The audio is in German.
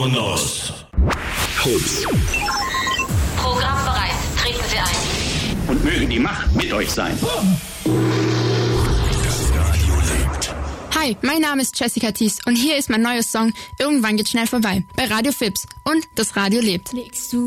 Bonus. Fips. Programm bereit. Treten Sie ein. Und möge die Macht mit euch sein. Das Radio lebt. Hi, mein Name ist Jessica Thies und hier ist mein neuer Song Irgendwann geht schnell vorbei bei Radio Fips und das Radio lebt. Legst du